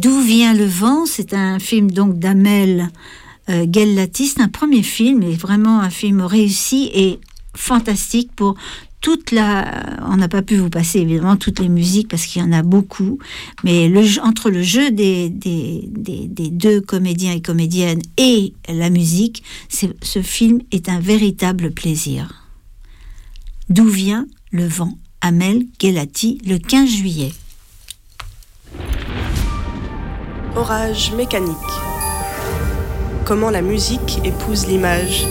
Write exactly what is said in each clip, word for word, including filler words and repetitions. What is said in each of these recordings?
D'où vient le vent, c'est un film donc d'Amel euh, Guellati. C'est un premier film, et vraiment un film réussi et fantastique pour toute la... On n'a pas pu vous passer évidemment toutes les musiques parce qu'il y en a beaucoup, mais le, entre le jeu des, des, des, des deux comédiens et comédiennes et la musique, c'est, ce film est un véritable plaisir. D'où vient le vent, Amel Guellati, le quinze juillet. Orage mécanique. Comment la musique épouse l'image.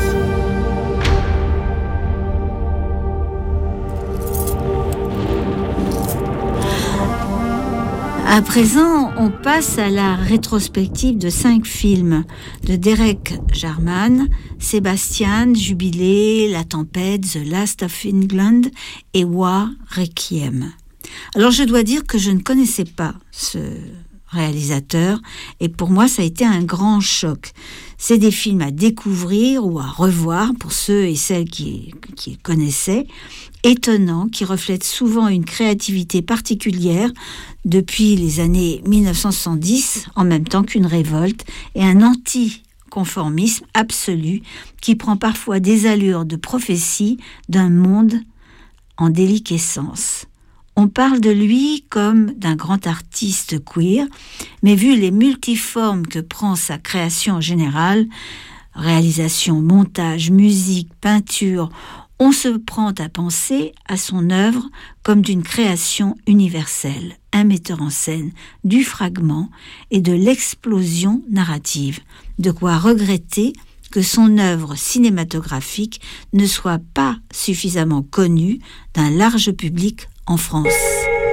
À présent, on passe à la rétrospective de cinq films de Derek Jarman, Sébastien, Jubilé, La Tempête, The Last of England et War Requiem. Alors je dois dire que je ne connaissais pas ce réalisateur et pour moi ça a été un grand choc. C'est des films à découvrir ou à revoir pour ceux et celles qui, qui connaissaient, étonnants, qui reflètent souvent une créativité particulière depuis les années dix-neuf cent soixante-dix, en même temps qu'une révolte et un anticonformisme absolu qui prend parfois des allures de prophétie d'un monde en déliquescence. On parle de lui comme d'un grand artiste queer, mais vu les multiformes que prend sa création en général, réalisation, montage, musique, peinture, on se prend à penser à son œuvre comme d'une création universelle, un metteur en scène, du fragment et de l'explosion narrative. De quoi regretter que son œuvre cinématographique ne soit pas suffisamment connue d'un large public en France.